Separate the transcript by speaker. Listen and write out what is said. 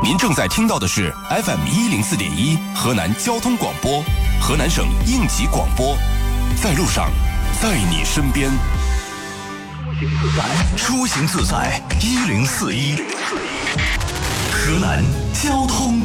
Speaker 1: 您正在听到的是 FM104.1河南交通广播，河南省应急广播，在路上，在你身边。出行自在，1041，河南交通广播。